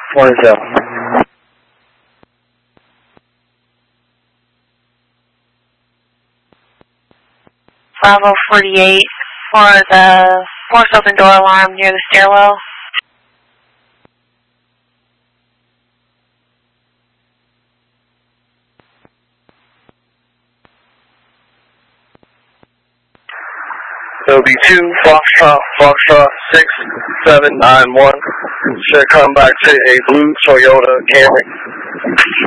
What is that? 5048 for the forced open door alarm near the stairwell. It'll be 2 Foxtrot 6791. Should come back to a blue Toyota Camry.